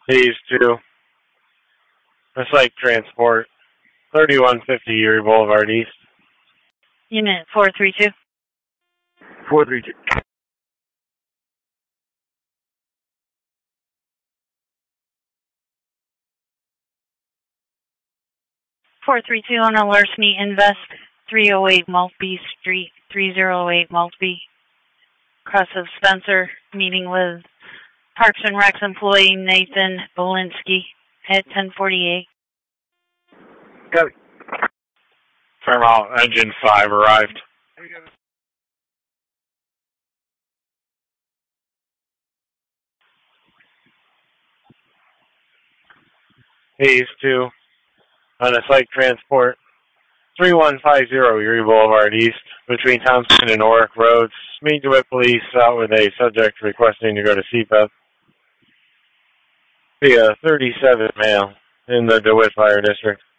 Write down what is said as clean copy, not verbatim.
Phase 2. A psych transport. 3150 Erie Boulevard East. Unit 432. 432. 432 on a larceny invest, 308 Maltby Street, 308 Maltby. Cross of Spencer, meeting with Parks and Recs employee Nathan Belinsky at 1048. Copy. Fairmount Engine 5 arrived. Phase 2. On a psych transport. 3150 Erie Boulevard East, between Thompson and Oric Roads. Meet DeWitt Police out with a subject requesting to go to CPEP. Be a 37 male in the DeWitt Fire District.